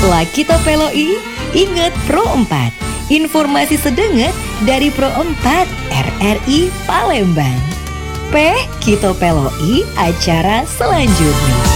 Lakito Peloi, ingat Pro 4. Informasi sedenget dari Pro 4 RRI Palembang. Kito Peloi acara selanjutnya.